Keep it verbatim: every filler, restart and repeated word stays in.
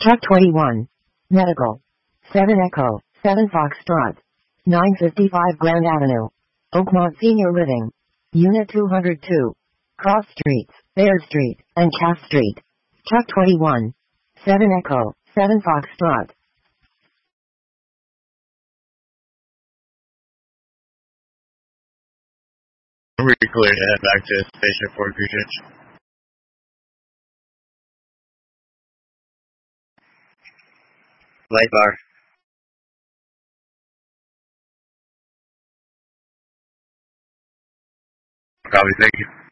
Truck twenty-one. Medical. seven Echo, seven Foxtrot. nine fifty-five Grand Avenue. Oakmont Senior Living. Unit two hundred two. Cross Streets, Bear Street, and Cass Street. Truck twenty-one. seven Echo, seven Foxtrot. We're clear to head back to Station Fort Goodrich. Light bar. Copy, thank you.